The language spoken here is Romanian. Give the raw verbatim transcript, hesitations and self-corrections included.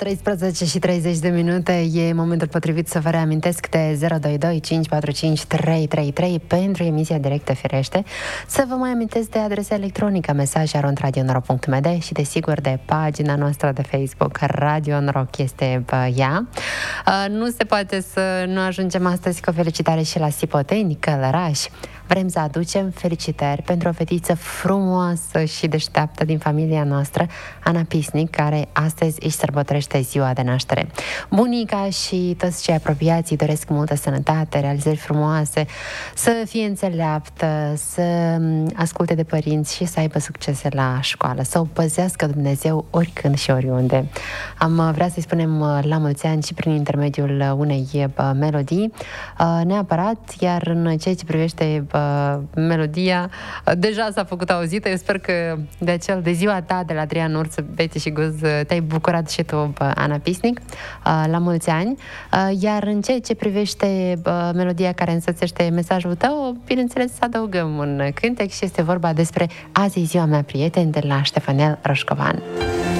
treisprezece și treizeci de minute e momentul potrivit să vă reamintesc de zero doi doi cinci patru cinci trei trei trei pentru emisia directă, firește. Să vă mai amintesc de adresa electronică mesaj arond radio noroc punct m d și desigur de pagina noastră de Facebook Radio Noroc este ea. Nu se poate să nu ajungem astăzi cu o felicitare și la Sipoteni, Călăraș. Vrem să aducem felicitări pentru o fetiță frumoasă și deșteaptă din familia noastră, Ana Pisnic, care astăzi își sărbătorește ziua de naștere. Bunica și toți cei apropiați îi doresc multă sănătate, realizări frumoase, să fie înțeleaptă, să asculte de părinți și să aibă succese la școală, să o păzească Dumnezeu oricând și oriunde. Am vrea să-i spunem la mulți ani și prin intermediul unei melodii, neapărat, iar în ceea ce privește melodia, deja s-a făcut auzită. Eu sper că de acel de ziua ta de la Adrian Urță, Bete și Guz, te-ai bucurat și tu, Ana Pisnic, la mulți ani. Iar în ceea ce privește melodia care însățește mesajul tău, bineînțeles să adăugăm un cântec și este vorba despre Azi e ziua mea, prieteni, de la Ștefanel Roșcovan.